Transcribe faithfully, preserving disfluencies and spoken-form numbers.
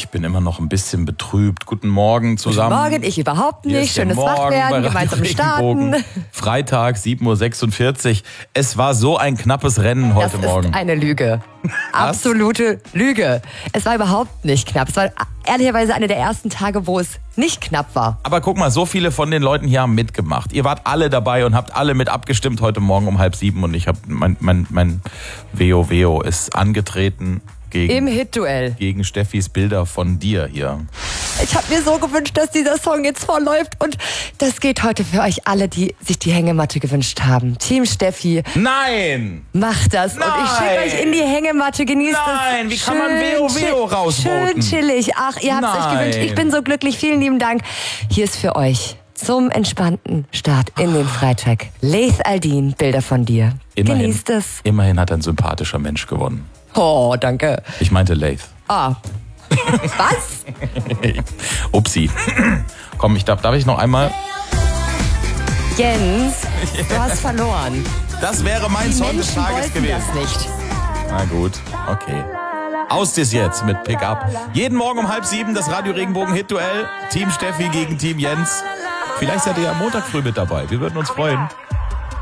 Ich bin immer noch ein bisschen betrübt. Guten Morgen zusammen. Guten Morgen, ich überhaupt nicht. Schönes Wachwerden, gemeinsam starten. Freitag, sieben Uhr sechsundvierzig. Es war so ein knappes Rennen heute das Morgen. Das ist eine Lüge. Absolute Lüge. Es war überhaupt nicht knapp. Es war ehrlicherweise einer der ersten Tage, wo es nicht knapp war. Aber guck mal, so viele von den Leuten hier haben mitgemacht. Ihr wart alle dabei und habt alle mit abgestimmt heute Morgen um halb sieben. Und ich habe mein, mein, mein Veo Veo ist angetreten. Gegen, Im Hit-Duell. Gegen Steffis Bilder von dir hier. Ich habe mir so gewünscht, dass dieser Song jetzt vorläuft. Und das geht heute für euch alle, die sich die Hängematte gewünscht haben. Team Steffi. Nein! Macht das. Nein. Und ich schicke euch in die Hängematte. Genießt es. Nein, wie kann man Veo Veo rausvoten? Schön chillig. Ach, ihr habt es euch gewünscht. Ich bin so glücklich. Vielen lieben Dank. Hier ist für euch zum entspannten Start in den Freitag Laith Al-Deen, Bilder von dir. Immerhin, Genießt es. Immerhin hat ein sympathischer Mensch gewonnen. Oh, danke. Ich meinte Laith. Ah. Was? Upsi. Komm, ich darf, darf ich noch einmal? Jens, du hast verloren. Das wäre mein Die Song des Menschen Tages wollten gewesen. das nicht. Na gut, okay. Aus das jetzt mit Pickup. Jeden Morgen um halb sieben das Radio Regenbogen Hit Duell. Team Steffi gegen Team Jens. Vielleicht seid ihr ja am Montag früh mit dabei. Wir würden uns freuen.